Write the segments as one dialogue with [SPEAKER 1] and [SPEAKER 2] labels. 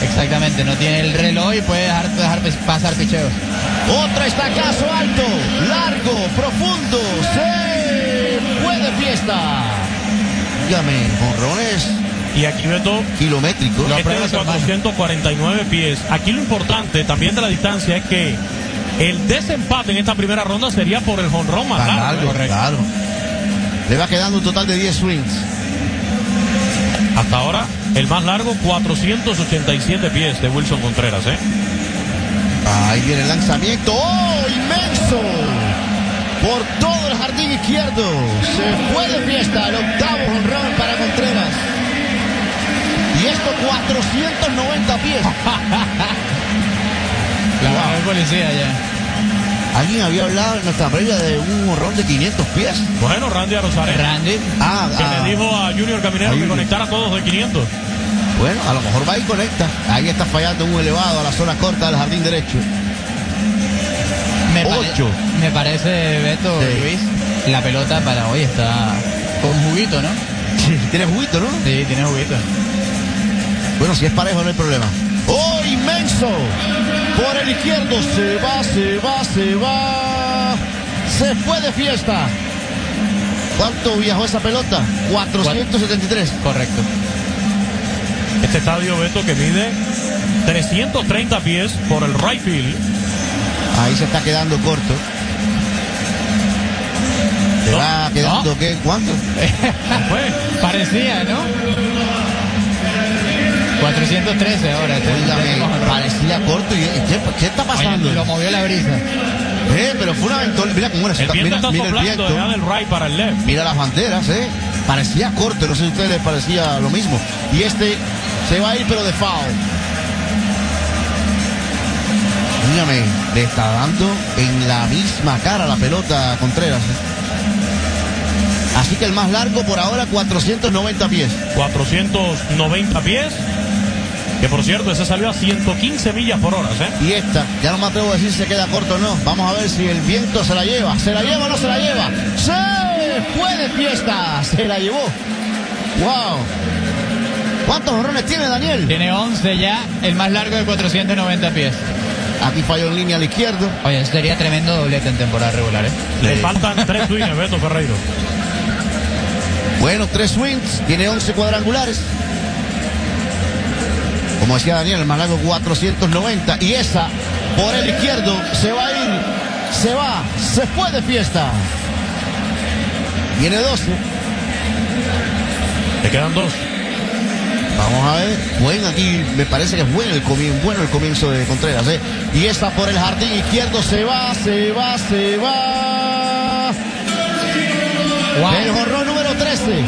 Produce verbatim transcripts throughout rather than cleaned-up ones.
[SPEAKER 1] Exactamente, no tiene el reloj y puede dejar, dejar pasar picheos.
[SPEAKER 2] Otro estacazo alto, largo, profundo, se fue de fiesta. Dígame, jonrones.
[SPEAKER 3] Y aquí Beto,
[SPEAKER 2] kilométrico.
[SPEAKER 3] Este es de cuatrocientos cuarenta y nueve pies. Aquí lo importante también de la distancia es que el desempate en esta primera ronda sería por el jonrón más largo.
[SPEAKER 2] largo correcto. Claro. Le va quedando un total de diez swings.
[SPEAKER 3] Hasta ahora, el más largo, cuatrocientos ochenta y siete pies de Wilson Contreras, ¿eh?
[SPEAKER 2] Ahí viene el lanzamiento. ¡Oh, inmenso! Por todo el jardín izquierdo. Se fue de fiesta el octavo jonrón para Contreras. Y esto cuatrocientos noventa pies.
[SPEAKER 1] La wow. Policía ya.
[SPEAKER 2] Alguien había hablado en nuestra previa de un jonrón de quinientos pies.
[SPEAKER 3] Bueno, Randy Arozarena.
[SPEAKER 1] Randy.
[SPEAKER 2] Ah,
[SPEAKER 3] que
[SPEAKER 2] ah,
[SPEAKER 3] le dijo a Junior Caminero que conectara todos de quinientos.
[SPEAKER 2] Bueno, a lo mejor va y conecta. Ahí está fallando un elevado a la zona corta del jardín derecho.
[SPEAKER 1] Me Ocho. Pare me parece, Beto, sí. Luis, la pelota para hoy está con juguito, ¿no?
[SPEAKER 2] Sí, tiene juguito, ¿no?
[SPEAKER 1] Sí, tiene juguito.
[SPEAKER 2] Bueno, si es parejo no hay problema. ¡Oh, inmenso! Por el izquierdo se va, se va, se va. Se fue de fiesta. ¿Cuánto viajó esa pelota? cuatrocientos setenta y tres.
[SPEAKER 1] Correcto.
[SPEAKER 3] Este estadio, Beto, que mide trescientos treinta pies por el right field.
[SPEAKER 2] Ahí se está quedando corto. ¿Se no, va quedando no. qué? ¿Cuánto?
[SPEAKER 1] Fue, parecía, ¿no? cuatrocientos trece ahora.
[SPEAKER 2] Oígame, parecía corto. ¿Y qué, qué está pasando?
[SPEAKER 1] Oye, lo movió la brisa.
[SPEAKER 2] Eh, pero fue una aventura. Mira cómo era.
[SPEAKER 3] El viento está mira soplando el viento. Del right para el left.
[SPEAKER 2] Mira las banderas, eh. Parecía corto. No sé si a ustedes les parecía lo mismo. Y este se va a ir, pero de foul. Dígame, le está dando en la misma cara la pelota a Contreras. ¿eh? Así que el más largo por ahora, cuatrocientos noventa pies.
[SPEAKER 3] cuatrocientos noventa pies. Que por cierto, ese salió a ciento quince millas por hora, ¿eh?
[SPEAKER 2] Y esta, ya no me atrevo a decir si se queda corto o no. Vamos a ver si el viento se la lleva. ¿Se la lleva o no se la lleva? ¡Se fue de fiesta! Se la llevó. ¡Wow! ¿Cuántos jonrones tiene Daniel?
[SPEAKER 1] Tiene once ya, el más largo de cuatrocientos noventa pies.
[SPEAKER 2] Aquí falló en línea al izquierdo.
[SPEAKER 1] Oye, sería tremendo doblete en temporada regular, ¿eh?
[SPEAKER 3] Le sí. faltan tres swings, Beto Ferreiro.
[SPEAKER 2] Bueno, tres swings, tiene once cuadrangulares. Como decía Daniel, el más largo cuatrocientos noventa. Y esa, por el izquierdo, se va a ir. Se va, se fue de fiesta. Tiene doce.
[SPEAKER 3] Le quedan dos.
[SPEAKER 2] Vamos a ver, buen aquí, me parece que es bueno el comienzo, bueno el comienzo de Contreras, ¿eh? Y esta por el jardín izquierdo se va, se va, se va. Wow. El jonrón número trece.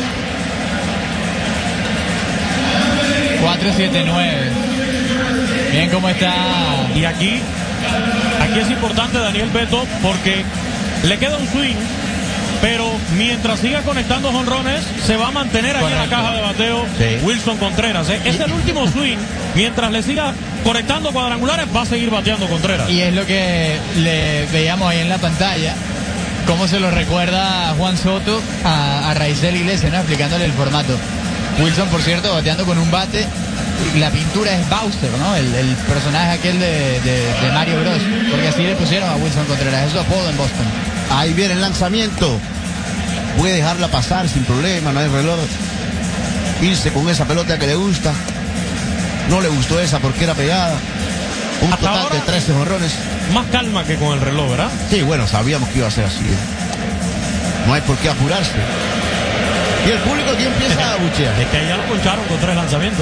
[SPEAKER 1] cuatro siete nueve. Miren cómo está.
[SPEAKER 3] Y aquí, aquí es importante, Daniel, Beto, porque le queda un swing. Pero mientras siga conectando jonrones, se va a mantener ahí Correcto. En la caja de bateo sí. Wilson Contreras. ¿eh? Es el último swing. Mientras le siga conectando cuadrangulares, va a seguir bateando Contreras.
[SPEAKER 1] Y es lo que le veíamos ahí en la pantalla. Cómo se lo recuerda Juan Soto a, a Raizel Iglesias, ¿no? Explicándole el formato. Wilson, por cierto, bateando con un bate. La pintura es Bowser, ¿no? El, el personaje aquel de, de, de Mario Bros. Porque así le pusieron a Wilson Contreras. Es su apodo en Boston.
[SPEAKER 2] Ahí viene el lanzamiento. Puede dejarla pasar sin problema, no hay reloj. Irse con esa pelota que le gusta. No le gustó esa porque era pegada. Un
[SPEAKER 3] Hasta
[SPEAKER 2] total de trece jonrones.
[SPEAKER 3] Más calma que con el reloj, ¿verdad?
[SPEAKER 2] Sí, bueno, sabíamos que iba a ser así. No hay por qué apurarse. Y el público aquí empieza a buchear.
[SPEAKER 3] Es que ya lo poncharon con tres lanzamientos.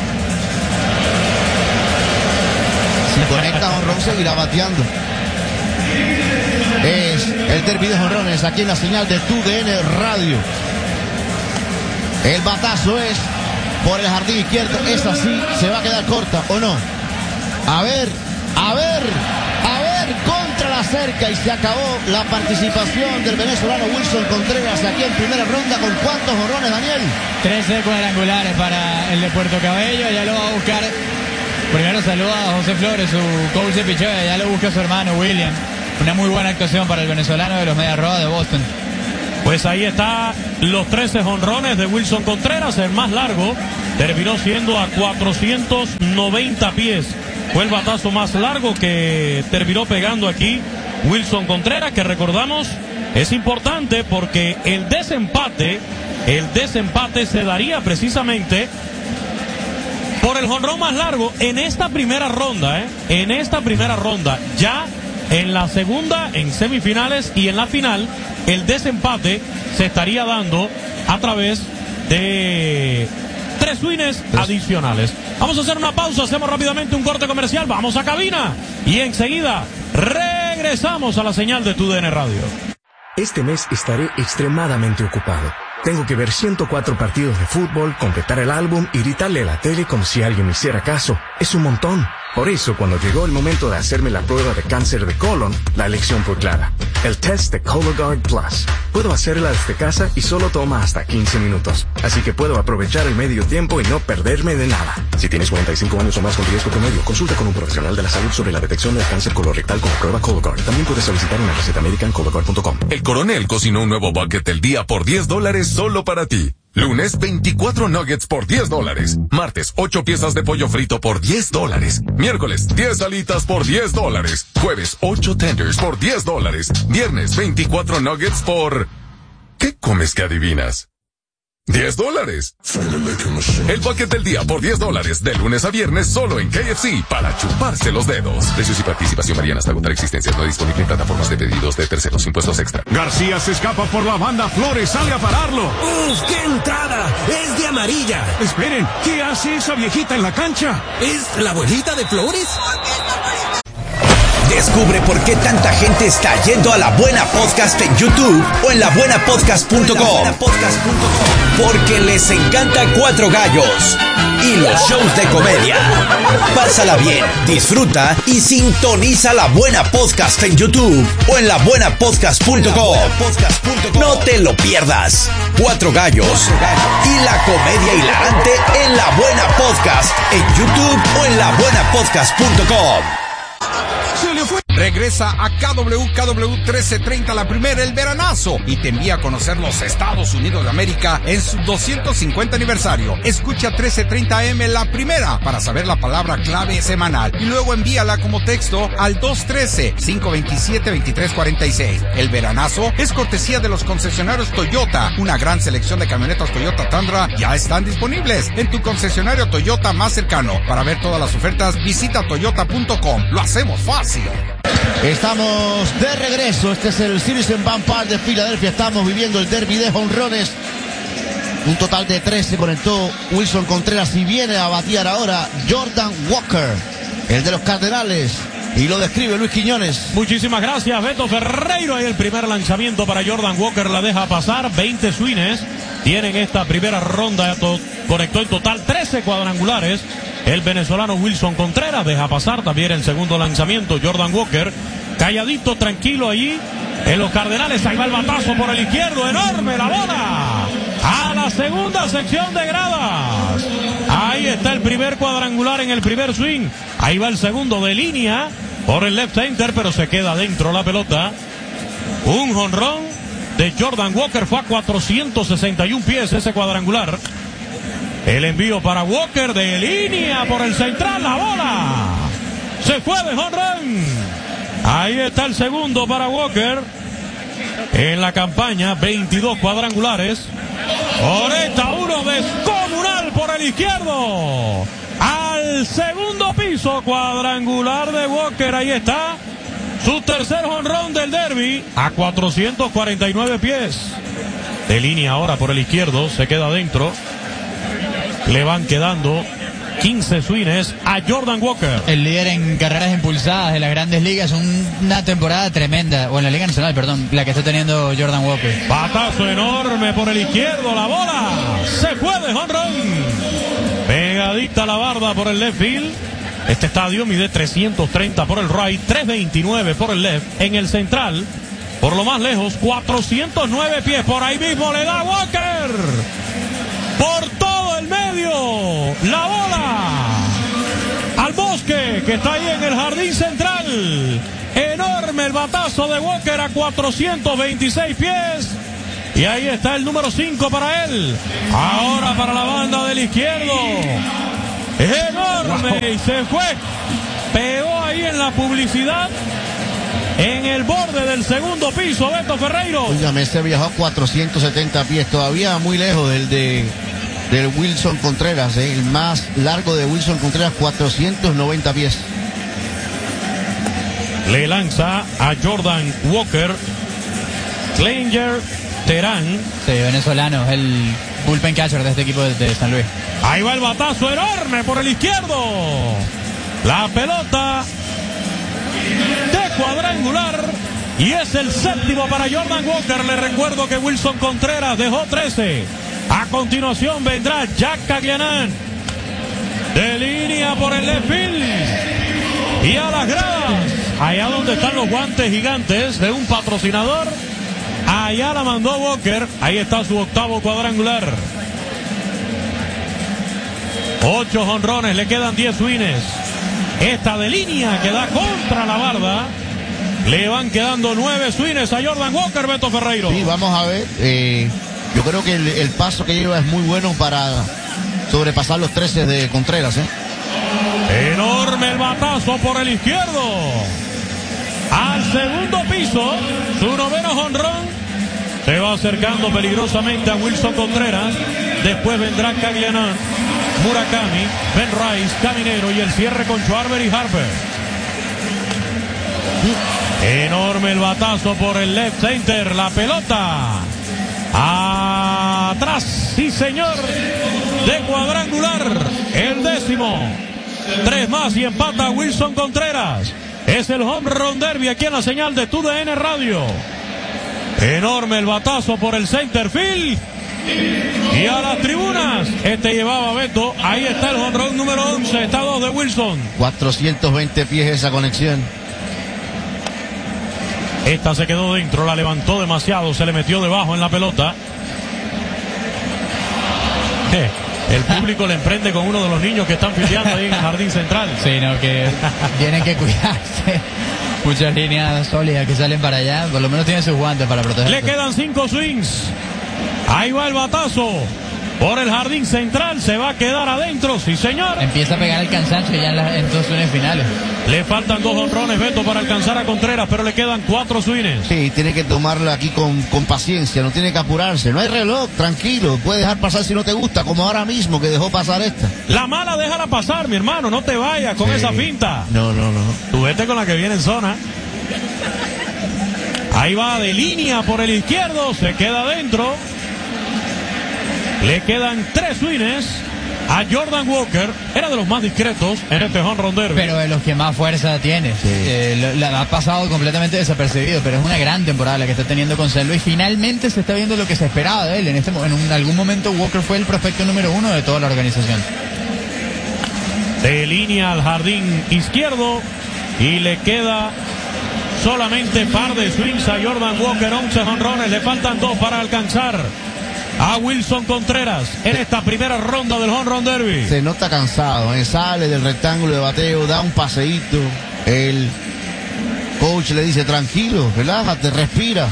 [SPEAKER 2] Si conecta jonrón seguirá bateando. Es el derbi de jonrones aquí en la señal de T U D N Radio. El batazo es por el jardín izquierdo. Es así, se va a quedar corta o no. A ver, a ver, a ver, contra la cerca y se acabó la participación del venezolano Wilson Contreras aquí en primera ronda. ¿Con cuántos jonrones, Daniel?
[SPEAKER 1] trece cuadrangulares para el de Puerto Cabello. Ya lo va a buscar. Primero saluda a José Flores, su coach de picheo. Ya lo busca su hermano William. Una muy buena actuación para el venezolano de los Medias Rojas de Boston.
[SPEAKER 3] Pues ahí está los trece jonrones de Wilson Contreras. El más largo terminó siendo a cuatrocientos noventa pies. Fue el batazo más largo que terminó pegando aquí Wilson Contreras, que recordamos es importante porque el desempate, el desempate se daría precisamente por el jonrón más largo en esta primera ronda, ¿eh? En esta primera ronda. Ya en la segunda, en semifinales y en la final, el desempate se estaría dando a través de tres swings adicionales. Vamos a hacer una pausa, hacemos rápidamente un corte comercial, vamos a cabina y enseguida regresamos a la señal de T U D N Radio.
[SPEAKER 4] Este mes estaré extremadamente ocupado. Tengo que ver ciento cuatro partidos de fútbol, completar el álbum y gritarle a la tele como si alguien me hiciera caso. Es un montón. Por eso, cuando llegó el momento de hacerme la prueba de cáncer de colon, la elección fue clara. El test de Cologuard Plus. Puedo hacerla desde casa y solo toma hasta quince minutos. Así que puedo aprovechar el medio tiempo y no perderme de nada. Si tienes cuarenta y cinco años o más con riesgo promedio, consulta con un profesional de la salud sobre la detección del cáncer colorectal con la prueba Cologuard. También puedes solicitar una receta médica en cologuard punto com.
[SPEAKER 5] El Coronel cocinó un nuevo bucket del día por diez dólares solo para ti. Lunes, veinticuatro nuggets por diez dólares. Martes, ocho piezas de pollo frito por diez dólares. Miércoles, diez alitas por diez dólares. Jueves, ocho tenders por diez dólares. Viernes, veinticuatro nuggets por... ¿Qué comes que adivinas? diez dólares. El bucket del día por diez dólares. De lunes a viernes solo en K F C para chuparse los dedos. Precios y participación varían hasta agotar existencias. No disponible en plataformas de pedidos de terceros. Impuestos extra.
[SPEAKER 6] García se escapa por la banda. Flores sale a pararlo.
[SPEAKER 7] ¡Uf, qué entrada! ¡Es de amarilla!
[SPEAKER 6] Esperen, ¿qué hace esa viejita en la cancha?
[SPEAKER 7] ¿Es la abuelita de Flores?
[SPEAKER 8] Descubre por qué tanta gente está yendo a La Buena Podcast en YouTube o en la buena podcast punto com. Porque les encanta Cuatro Gallos y los shows de comedia. Pásala bien, disfruta y sintoniza La Buena Podcast en YouTube o en la buena podcast punto com. No te lo pierdas. Cuatro Gallos y la comedia hilarante en La Buena Podcast en YouTube o en la buena podcast punto com.
[SPEAKER 9] Regresa a K W K W trece treinta la primera, el veranazo, y te envía a conocer los Estados Unidos de América en su doscientos cincuenta aniversario. Escucha trece treinta A M la primera para saber la palabra clave semanal y luego envíala como texto al dos uno tres, cinco dos siete, dos tres cuatro seis. El veranazo es cortesía de los concesionarios Toyota. Una gran selección de camionetas Toyota Tundra ya están disponibles en tu concesionario Toyota más cercano. Para ver todas las ofertas, visita toyota punto com. Lo hacemos fácil.
[SPEAKER 2] Estamos de regreso. Este es el Citizen Bank Park de Filadelfia. Estamos viviendo el derbi de jonrones. Un total de trece conectó Wilson Contreras y viene a batear ahora Jordan Walker, el de los Cardenales. Y lo describe Luis Quiñones.
[SPEAKER 3] Muchísimas gracias, Beto Ferreiro. Ahí el primer lanzamiento para Jordan Walker, la deja pasar. veinte swings tienen esta primera ronda. Conectó en total trece cuadrangulares. El venezolano Wilson Contreras deja pasar también el segundo lanzamiento. Jordan Walker, calladito, tranquilo allí en los Cardenales. Ahí va el batazo por el izquierdo, enorme la bola a la segunda sección de gradas. Ahí está el primer cuadrangular en el primer swing. Ahí va el segundo de línea por el left center, pero se queda dentro la pelota. Un jonrón de Jordan Walker, fue a cuatrocientos sesenta y uno pies ese cuadrangular. El envío para Walker de línea por el central, la bola se fue de jonrón. Ahí está el segundo para Walker en la campaña, veintidós cuadrangulares. Ahorita uno descomunal por el izquierdo al segundo piso, cuadrangular de Walker. Ahí está su tercer jonrón del derbi a cuatrocientos cuarenta y nueve pies. De línea ahora por el izquierdo, se queda adentro. Le van quedando quince swings a Jordan Walker.
[SPEAKER 1] El líder en carreras impulsadas de las Grandes Ligas. Una temporada tremenda, o en la Liga Nacional, perdón, la que está teniendo Jordan Walker.
[SPEAKER 3] Batazo enorme por el izquierdo, la bola se fue de jonrón. Pegadita la barda por el left field. Este estadio mide trescientos treinta por el right, trescientos veintinueve por el left. En el central, por lo más lejos, cuatrocientos nueve pies. Por ahí mismo le da Walker. Por todo el medio, la bola al bosque que está ahí en el jardín central. Enorme el batazo de Walker a cuatrocientos veintiséis pies. Y ahí está el número cinco para él. Ahora para la banda del izquierdo. Enorme. Wow. Y se fue. Pegó ahí en la publicidad. En el borde del segundo piso, Beto Ferreiro.
[SPEAKER 2] Óigame, ese viajó cuatrocientos setenta pies. Todavía muy lejos del de del Wilson Contreras. ¿eh? El más largo de Wilson Contreras, cuatrocientos noventa pies.
[SPEAKER 3] Le lanza a Jordan Walker. Klinger Terán.
[SPEAKER 1] Sí, venezolano, el bullpen catcher de este equipo de, de San Luis.
[SPEAKER 3] Ahí va el batazo enorme por el izquierdo. La pelota de cuadrangular. Y es el séptimo para Jordan Walker. Le recuerdo que Wilson Contreras dejó trece. A continuación vendrá Jack Caglianán. De línea por el left field. Y a las gradas. Allá donde están los guantes gigantes de un patrocinador. Allá la mandó Walker. Ahí está su octavo cuadrangular. Ocho jonrones, le quedan diez swings. Esta de línea que da contra la barda. Le van quedando nueve swings a Jordan Walker, Beto Ferreiro.
[SPEAKER 2] Sí, vamos a ver. Eh, yo creo que el, el paso que lleva es muy bueno para sobrepasar los trece de Contreras. ¿eh?
[SPEAKER 3] Enorme el batazo por el izquierdo. Al segundo piso, su noveno jonrón. Se va acercando peligrosamente a Wilson Contreras. Después vendrá Caglianán, Murakami, Ben Rice, Caminero y el cierre con Schwarber y Harper. Enorme el batazo por el left center. La pelota atrás, sí señor, de cuadrangular. El décimo. Tres más y empata Wilson Contreras. Es el home run derby aquí en la señal de Tu D N Radio. Enorme el batazo por el center field. Y a las tribunas. Este llevaba Beto. Ahí está el home run número once. Está dos de Wilson.
[SPEAKER 2] cuatrocientos veinte pies esa conexión.
[SPEAKER 3] Esta se quedó dentro. La levantó demasiado. Se le metió debajo en la pelota. Eh, el público le emprende con uno de los niños que están fildeando ahí en el jardín central.
[SPEAKER 1] Sí, no, que tienen que cuidarse. Muchas líneas sólidas que salen para allá. Por lo menos tienen sus guantes para proteger.
[SPEAKER 3] Le quedan cinco swings. Ahí va el batazo por el jardín central. Se va a quedar adentro, sí señor.
[SPEAKER 1] Empieza a pegar el cansancio ya en, la, en dos swings finales.
[SPEAKER 3] Le faltan dos honrones, Beto, para alcanzar a Contreras, pero le quedan cuatro swings.
[SPEAKER 2] Sí, tiene que tomarlo aquí con, con paciencia. No tiene que apurarse. No hay reloj, tranquilo. Puede dejar pasar si no te gusta, como ahora mismo que dejó pasar esta.
[SPEAKER 3] La mala déjala pasar, mi hermano. No te vayas con sí. esa finta.
[SPEAKER 2] No, no, no.
[SPEAKER 3] Tú vete con la que viene en zona. Ahí va de línea por el izquierdo. Se queda adentro. Le quedan tres swings a Jordan Walker. Era de los más discretos en este home run derby.
[SPEAKER 1] Pero de los que más fuerza tiene. Sí. Eh, lo, lo, ha pasado completamente desapercibido. Pero es una gran temporada la que está teniendo con San Luis. Finalmente se está viendo lo que se esperaba de él. En, este, en un, algún momento Walker fue el prospecto número uno de toda la organización.
[SPEAKER 3] De línea al jardín izquierdo. Y le queda solamente par de swings a Jordan Walker. once jonrones. Le faltan dos para alcanzar a Wilson Contreras en esta primera ronda del home run derby.
[SPEAKER 2] Se nota cansado, ¿eh? Sale del rectángulo de bateo, da un paseíto. El coach le dice, tranquilo, relájate, respira.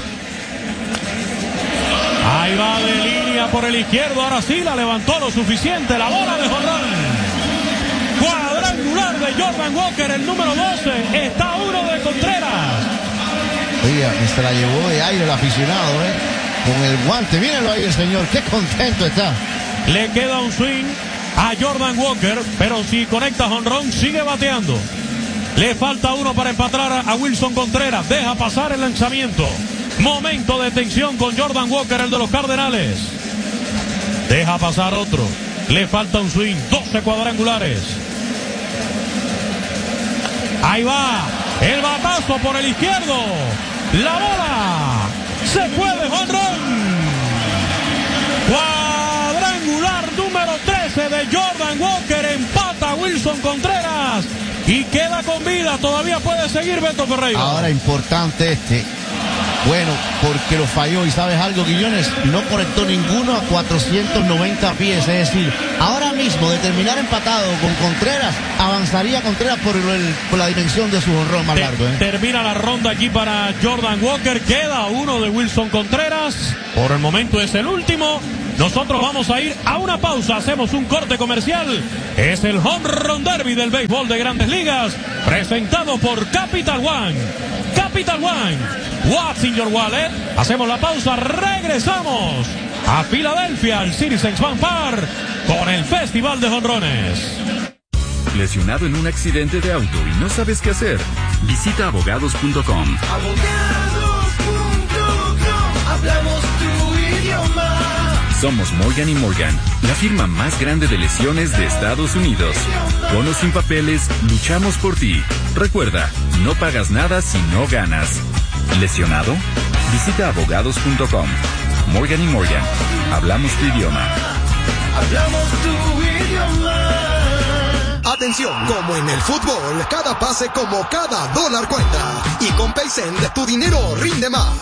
[SPEAKER 3] Ahí va de línea por el izquierdo. Ahora sí la levantó lo suficiente. La bola de home run. Cuadrangular de Jordan Walker, el número doce. Está uno de Contreras.
[SPEAKER 2] Oiga, se la llevó de aire el aficionado, ¿eh? Con el guante, mírenlo ahí el señor, qué contento está.
[SPEAKER 3] Le queda un swing a Jordan Walker, pero si conecta home run, sigue bateando. Le falta uno para empatar a Wilson Contreras. Deja pasar el lanzamiento. Momento de tensión con Jordan Walker, el de los Cardenales. Deja pasar otro. Le falta un swing, doce cuadrangulares. Ahí va el batazo por el izquierdo. La bola se fue de home run. Cuadrangular número trece de Jordan Walker. Empata Wilson Contreras y queda con vida. Todavía puede seguir Beto Ferreira.
[SPEAKER 2] Ahora importante este. Bueno, porque lo falló. ¿Y sabes algo, Guillones? No conectó ninguno a cuatrocientos noventa pies. Es decir, ahora mismo de terminar empatado con Contreras, avanzaría Contreras por, el, por la dimensión de su jonrón más
[SPEAKER 3] Te,
[SPEAKER 2] largo. ¿eh?
[SPEAKER 3] Termina la ronda aquí para Jordan Walker. Queda uno de Wilson Contreras. Por el momento es el último. Nosotros vamos a ir a una pausa. Hacemos un corte comercial. Es el Home Run Derby del béisbol de Grandes Ligas, presentado por Capital One. Capital One. What's in your wallet? Hacemos la pausa, regresamos a Filadelfia, al Citizens Bank Park, con el Festival de Jonrones.
[SPEAKER 10] ¿Lesionado en un accidente de auto y no sabes qué hacer? Visita abogados punto com.
[SPEAKER 11] abogados punto com, hablamos tu idioma.
[SPEAKER 10] Somos Morgan y Morgan, la firma más grande de lesiones de Estados Unidos. Con o sin papeles, luchamos por ti. Recuerda, no pagas nada si no ganas. ¿Lesionado? Visita abogados punto com. Morgan y Morgan, hablamos tu idioma.
[SPEAKER 11] Hablamos tu idioma.
[SPEAKER 12] Atención, como en el fútbol, cada pase como cada dólar cuenta. Y con Paycent, tu dinero rinde más.